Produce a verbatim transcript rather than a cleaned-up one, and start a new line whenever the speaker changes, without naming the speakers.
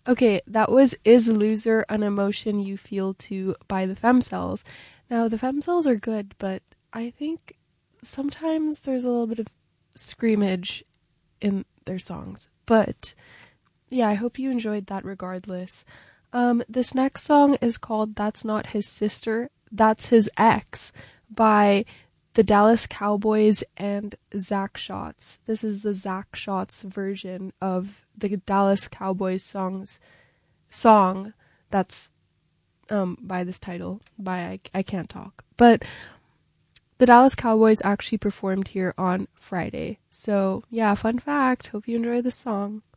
Okay, that was Is Loser an Emotion You Feel To by the Femcells. Now, the Femcells are good, but I think sometimes there's a little bit of screamage in their songs. But yeah, I hope you enjoyed that regardless. Um, this next song is called That's Not His Sister, That's His Ex by the Dallas Cowboys and Zach Schatz. This is the Zach Schatz version of the Dallas Cowboys songs song that's um by this title by I, I Can't Talk. But the Dallas Cowboys actually performed here on Friday. So yeah, fun fact. Hope you enjoy the song.